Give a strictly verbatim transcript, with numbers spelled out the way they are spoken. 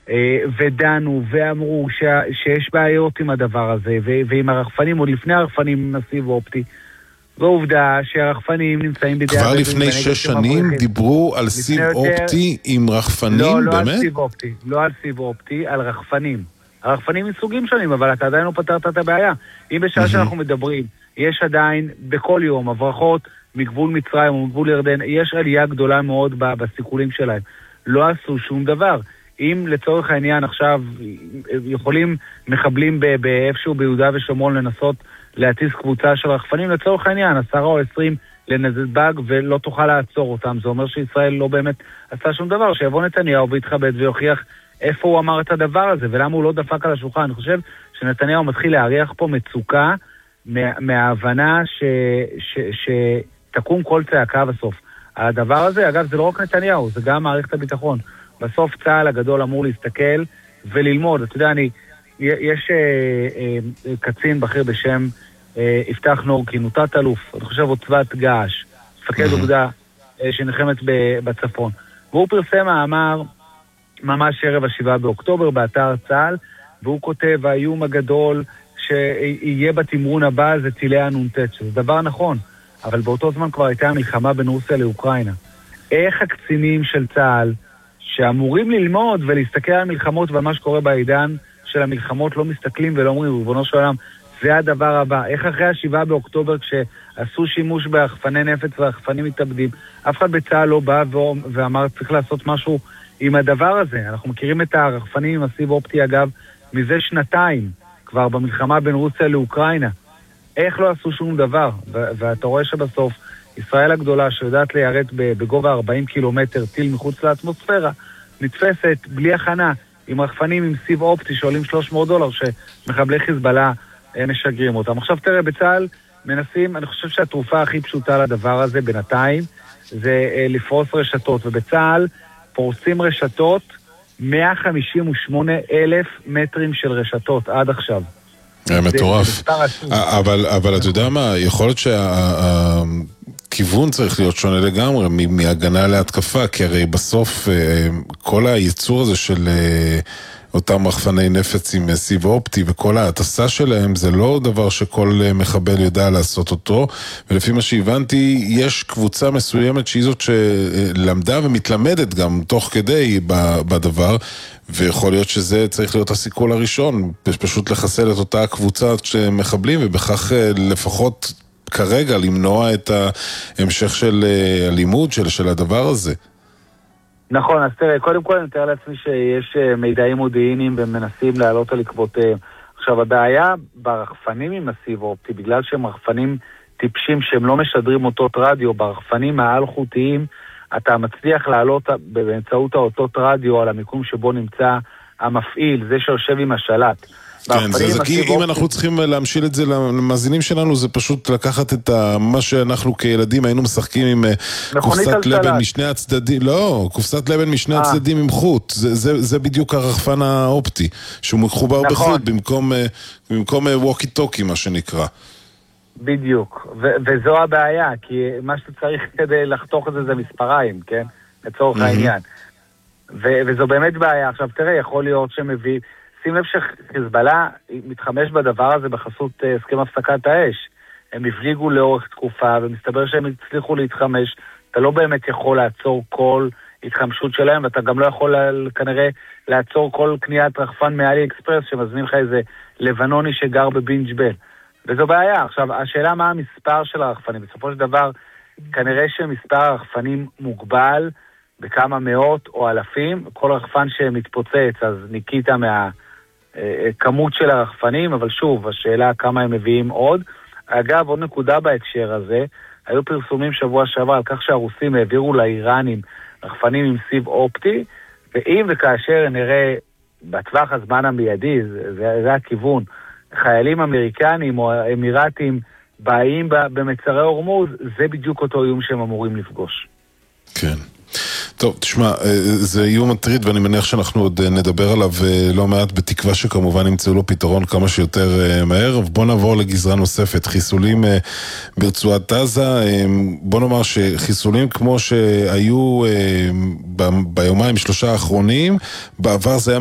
ודנו ואמרו ש... שיש בעיות עם הדבר הזה, ו... ועם הרחפנים, עוד לפני הרחפנים נסיב אופטי. זו עובדה שהרחפנים נמצאים בידי... כבר לפני שש שנים דיברו על סיב אופטי עם רחפנים, לא, לא באמת? על סיב אופטי, לא על סיב אופטי, על רחפנים. הרחפנים מסוגים שונים, אבל אתה עדיין לא פתרת את הבעיה. אם בשעה שאנחנו מדברים, יש עדיין בכל יום הברחות מגבול מצרים או מגבול ירדן, יש עלייה גדולה מאוד בסיכולים שלהם. לא עשו שום דבר. אם לצורך העניין עכשיו יכולים מחבלים באיפשהו ביהודה ושומרון לנסות להטיס קבוצה של רחפנים, לצורך העניין, עשרה או עשרים לנתב"ג ולא תוכל לעצור אותם. זה אומר שישראל לא באמת עשה שום דבר, שיבוא נתניהו ויתכבד ויוכיח איפה הוא אמר את הדבר הזה, ולמה הוא לא דפק על השולחן. אני חושב שנתניהו מתחיל להריח פה מצוקה מה, מההבנה ש, ש, שתקום כל צעקה בסוף. הדבר הזה, אגב, זה לא רק נתניהו, זה גם מערכת הביטחון. בסוף צה"ל הגדול אמור להסתכל וללמוד. אתה יודע, אני, יש אה, אה, קצין בכיר בשם אה, יפתח נורקי, נוטת אלוף, אני חושב עוצבת געש, מפקד אוגדה אה, שנחמת בצפון. והוא פרסם מאמר ממש ערב השבעה באוקטובר באתר צה"ל, והוא כותב, האיום הגדול שיהיה בתמרון הבא זה טילי הנונטט, שזה דבר נכון, אבל באותו זמן כבר הייתה המלחמה בין רוסיה לאוקראינה. איך הקצינים של צה"ל, שאמורים ללמוד ולהסתכל על מלחמות ועל מה שקורה בעידן של המלחמות, לא מסתכלים ולא אומרים, ריבונו של עולם, זה הדבר הבא. איך אחרי השבעה באוקטובר, כשעשו שימוש ברחפני נפץ ורחפנים מתאבדים, אף אחד בצה"ל לא בא ואמר, צריך לעשות משהו עם הדבר הזה. אנחנו מכירים את הרחפנים עם הסיב אופטי, אגב, מזה שנתיים, כבר במלחמה בין רוסיה לאוקראינה. איך לא עשו שום דבר? ואתה רואה שבסוף, ישראל הגדולה שיודעת ליירט בגובה ארבעים קילומטר טיל מחוץ לאטמוספירה, נתפסת בלי הכנה, עם רחפנים עם סיב אופטי שעולים שלוש מאות דולר, שמחבלי חיזבאללה משגרים אותם. עכשיו תראה, בצה"ל מנסים, אני חושב שהתרופה הכי פשוטה לדבר הזה בינתיים, זה לפרוס רשתות, ובצה"ל פורסים רשתות מאה חמישים ושמונה אלף מטרים של רשתות עד עכשיו. זה מטורף. אבל, אבל אתה יודע מה, יכול להיות שהכיוון צריך להיות שונה לגמרי מהגנה להתקפה, כי הרי בסוף כל היצור הזה של אותם רחפני נפץ עם סיב אופטי וכל ההטסה שלהם, זה לא דבר שכל מחבל יודע לעשות אותו, ולפי מה שהבנתי, יש קבוצה מסוימת שהיא זאת שלמדה ומתלמדת גם תוך כדי בדבר, ויכול להיות שזה צריך להיות הסיכול הראשון, פשוט לחסל את אותה קבוצה שמחבלים, ובכך לפחות כרגע למנוע את ההמשך של הלימוד של, של הדבר הזה. נכון, אז תראה, קודם כל אני מתאר לעצמי שיש מידעים מודיעיניים ומנסים לעלות על עקבותיהם. עכשיו, הבעיה ברחפנים עם הסיב אופטי, בגלל שהם רחפנים טיפשים שהם לא משדרים אותות רדיו, ברחפנים העל-חוטיים, אתה מצליח לעלות באמצעות האותות רדיו על המיקום שבו נמצא המפעיל, זה שיושב עם השלט. כן, זה, זה כי אם אנחנו צריכים להמשיל את זה למאזינים שלנו, זה פשוט לקחת את מה שאנחנו כילדים היינו משחקים עם קופסת לבן משני הצדדים, לא, קופסת לבן משני הצדדים עם חוט, זה, זה, זה בדיוק הרחפן האופטי, שהוא מחובר בחוט במקום, במקום ווקי טוקי מה שנקרא. בדיוק, ו- וזו הבעיה, כי מה שאתה צריך כדי לחתוך את זה זה מספריים, כן? לצורך העניין. ו- וזו באמת בעיה. עכשיו תראה, יכול להיות שמביא, שים לב שחיזבאללה מתחמש בדבר הזה בחסות הסכם הפסקת האש. הם הבליגו לאורך תקופה, ומסתבר שהם הצליחו להתחמש. אתה לא באמת יכול לעצור כל התחמשות שלהם, ואתה גם לא יכול כנראה לעצור כל קניית רחפן מאלי אקספרס, שמזמין לך איזה לבנוני שגר בבינג'בל. וזו בעיה. עכשיו, השאלה מה המספר של הרחפנים. בסופו של דבר, כנראה שמספר הרחפנים מוגבל בכמה מאות או אלפים. כל רחפן שמתפוצץ, אז ניקית מהכמות של הרחפנים, אבל שוב, השאלה כמה הם מביאים עוד. אגב, עוד נקודה בהקשר הזה, היו פרסומים שבוע שעבר על כך שהרוסים העבירו לאיראנים רחפנים עם סיב אופטי, ואם וכאשר נראה בטווח הזמן המיידי, זה, זה, זה הכיוון, חיילים אמריקנים או אמירטים באים במצרי הורמוז, זה בדיוק אותו איום שהם אמורים לפגוש. כן. טוב, תשמע, זה איום מטריד ואני מניח שאנחנו עוד נדבר עליו לא מעט, בתקווה שכמובן ימצאו לו פתרון כמה שיותר מהר. בוא נעבור לגזרה נוספת, חיסולים ברצועת עזה. בוא נאמר שחיסולים כמו שהיו ביומיים שלושה האחרונים, בעבר זה היה